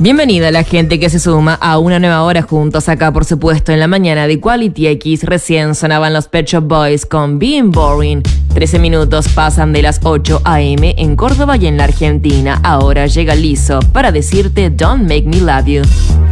Bienvenida a la gente que se suma a una nueva hora juntos acá, por supuesto, en la mañana de Quality X. Recién sonaban los Pet Shop Boys con Being Boring. 13 minutos pasan de las 8 a.m. en Córdoba y en la Argentina. Ahora llega Lizzo para decirte Don't Make Me Love You.